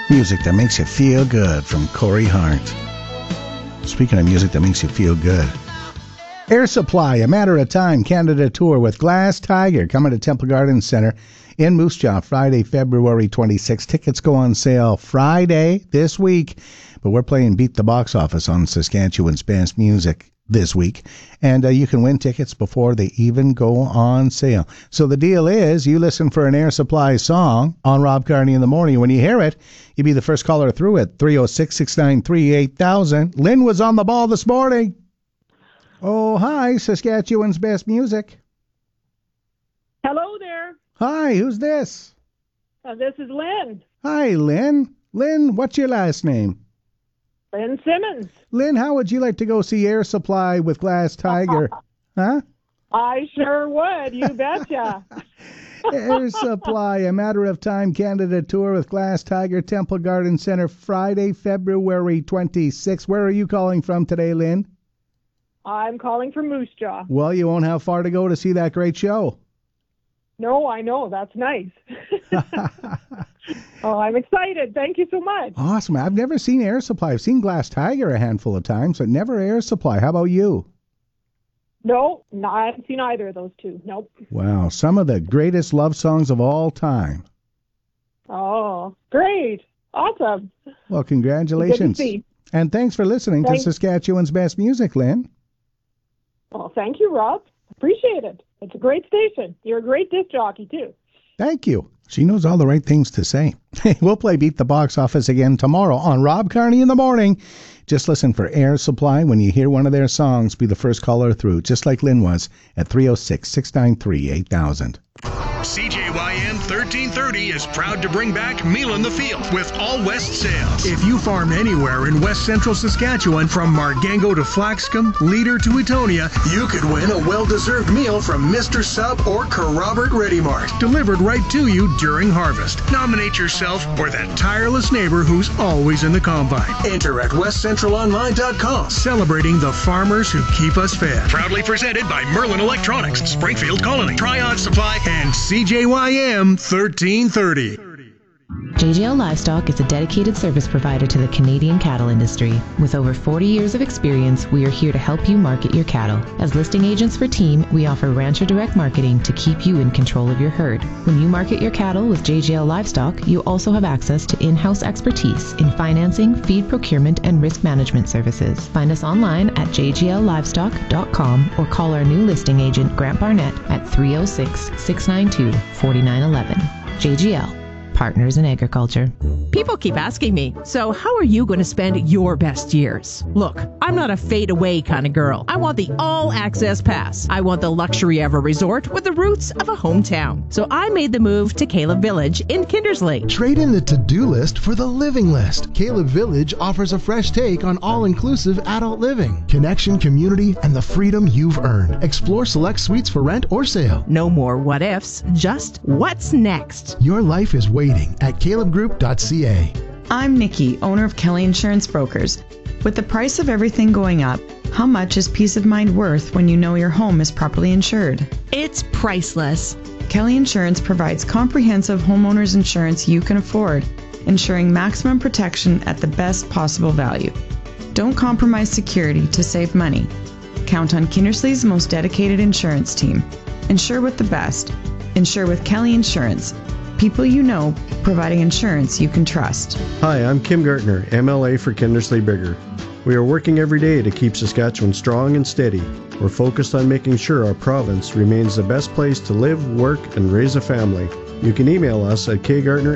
Music that makes you feel good from Corey Hart. Speaking of music that makes you feel good, Air Supply, A Matter of Time Canada Tour with Glass Tiger coming to Temple Garden Center in Moose Jaw Friday, February 26th. Tickets go on sale Friday this week, but we're playing Beat the Box Office on Saskatchewan's Best Music this week, and you can win tickets before they even go on sale. So the deal is, you listen for an Air Supply song on Rob Carney in the Morning. When you hear it, you'll be the first caller through at 306-693-8000. Lynn was on the ball this morning. Oh, hi, Saskatchewan's Best Music. Hello there. Hi, who's this? This is Lynn. Hi, Lynn. Lynn, what's your last name? Lynn Simmons. Lynn, how would you like to go see Air Supply with Glass Tiger? Huh? I sure would. You betcha. Air Supply, A Matter of Time Canada Tour with Glass Tiger, Temple Garden Center, Friday, February 26th. Where are you calling from today, Lynn? I'm calling from Moose Jaw. Well, you won't have far to go to see that great show. No, I know. That's nice. Oh, I'm excited. Thank you so much. Awesome. I've never seen Air Supply. I've seen Glass Tiger a handful of times, but never Air Supply. How about you? No, I haven't seen either of those two. Nope. Wow. Some of the greatest love songs of all time. Oh, great. Awesome. Well, congratulations. Good to see. And thanks for listening to Saskatchewan's Best Music, Lynn. Well, thank you, Rob. Appreciate it. It's a great station. You're a great disc jockey, too. Thank you. She knows all the right things to say. We'll play Beat the Box Office again tomorrow on Rob Carney in the Morning. Just listen for Air Supply. When you hear one of their songs, be the first caller through, just like Lynn was, at 306-693-8000. CJYM 1330 is proud to bring back Meal in the Field with all West sales. If you farm anywhere in West Central Saskatchewan, from Margango to Flaxcombe, Leader to Etonia, you could win a well-deserved meal from Mr. Sub or Kerrobert Ready Mart, delivered right to you during harvest. Nominate yourself or that tireless neighbor who's always in the combine. Enter at westcentralonline.com, celebrating the farmers who keep us fed. Proudly presented by Merlin Electronics, Springfield Colony, Tryon Supply, and CJYM 1330. JGL Livestock is a dedicated service provider to the Canadian cattle industry. With over 40 years of experience, we are here to help you market your cattle. As listing agents for Team, we offer Rancher Direct Marketing to keep you in control of your herd. When you market your cattle with JGL Livestock, you also have access to in-house expertise in financing, feed procurement, and risk management services. Find us online at jgllivestock.com or call our new listing agent, Grant Barnett, at 306-692-4911. JGL. Partners in Agriculture. People keep asking me, so how are you going to spend your best years? Look, I'm not a fade-away kind of girl. I want the all-access pass. I want the luxury of a resort with the roots of a hometown. So I made the move to Caleb Village in Kindersley. Trade in the to-do list for the living list. Caleb Village offers a fresh take on all-inclusive adult living, connection, community, and the freedom you've earned. Explore select suites for rent or sale. No more what-ifs, just what's next. Your life is waiting at calebgroup.ca. I'm Nikki, owner of Kelly Insurance Brokers. With the price of everything going up, how much is peace of mind worth when you know your home is properly insured? It's priceless. Kelly Insurance provides comprehensive homeowners insurance you can afford, ensuring maximum protection at the best possible value. Don't compromise security to save money. Count on Kindersley's most dedicated insurance team. Insure with the best. Insure with Kelly Insurance. People you know, providing insurance you can trust. Hi, I'm Kim Gartner, MLA for Kindersley Bigger. We are working every day to keep Saskatchewan strong and steady. We're focused on making sure our province remains the best place to live, work, and raise a family. You can email us at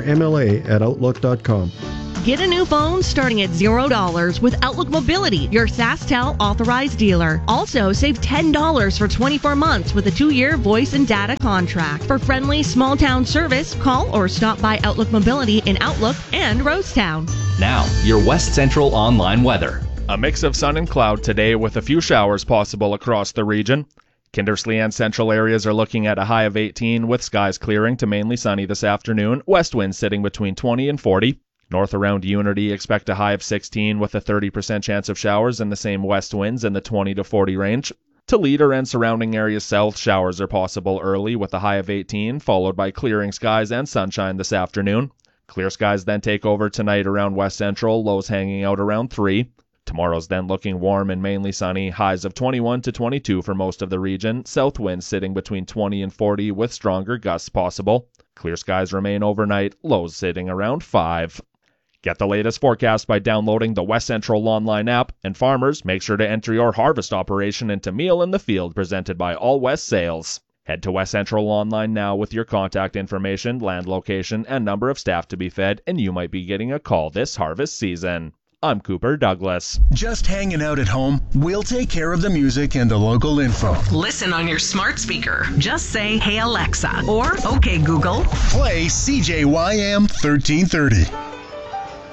kgartnermla@outlook.com. Get a new phone starting at $0 with Outlook Mobility, your SaskTel authorized dealer. Also, save $10 for 24 months with a 2-year voice and data contract. For friendly small town service, call or stop by Outlook Mobility in Outlook and Rosetown. Now, your West Central online weather. A mix of sun and cloud today with a few showers possible across the region. Kindersley and central areas are looking at a high of 18 with skies clearing to mainly sunny this afternoon. West winds sitting between 20 and 40. North around Unity, expect a high of 16 with a 30% chance of showers and the same west winds in the 20 to 40 range. To Leader and surrounding areas south, showers are possible early with a high of 18, followed by clearing skies and sunshine this afternoon. Clear skies then take over tonight around west central, lows hanging out around 3. Tomorrow's then looking warm and mainly sunny, highs of 21 to 22 for most of the region, south winds sitting between 20 and 40 with stronger gusts possible. Clear skies remain overnight, lows sitting around 5. Get the latest forecast by downloading the West Central Lawnline app, and farmers, make sure to enter your harvest operation into Meal in the Field presented by All West Sales. Head to West Central Lawnline now with your contact information, land location, and number of staff to be fed, and you might be getting a call this harvest season. I'm Cooper Douglas. Just hanging out at home? We'll take care of the music and the local info. Listen on your smart speaker. Just say, "Hey Alexa," or "Okay Google." Play CJYM 1330.